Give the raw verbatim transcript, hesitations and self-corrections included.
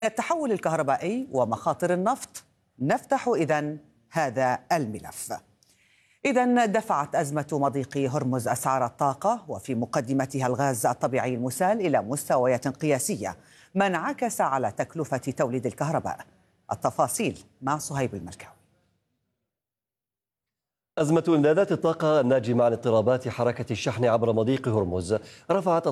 التحول الكهربائي ومخاطر النفط، نفتح إذن هذا الملف. إذن دفعت أزمة مضيق هرمز أسعار الطاقة وفي مقدمتها الغاز الطبيعي المسال إلى مستويات قياسية، ما انعكس على تكلفة توليد الكهرباء. التفاصيل مع صهيب الملكاوي. أزمة إمدادات الطاقة الناجمة عن اضطرابات حركة الشحن عبر مضيق هرمز رفعت